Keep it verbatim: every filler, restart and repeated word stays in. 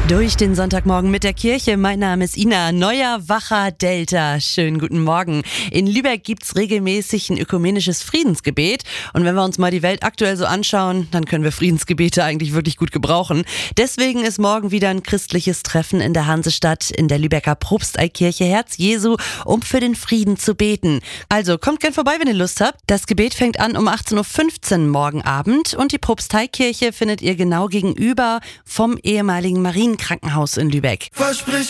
Durch den Sonntagmorgen mit der Kirche. Mein Name ist Ina, neuer Wacher Delta. Schönen guten Morgen. In Lübeck gibt's regelmäßig ein ökumenisches Friedensgebet. Und wenn wir uns mal die Welt aktuell so anschauen, dann können wir Friedensgebete eigentlich wirklich gut gebrauchen. Deswegen ist morgen wieder ein christliches Treffen in der Hansestadt in der Lübecker Propsteikirche Herz Jesu, um für den Frieden zu beten. Also kommt gern vorbei, wenn ihr Lust habt. Das Gebet fängt an um achtzehn Uhr fünfzehn morgen Abend und die Propsteikirche findet ihr genau gegenüber vom ehemaligen Marienkrankenhaus in Lübeck. Versprich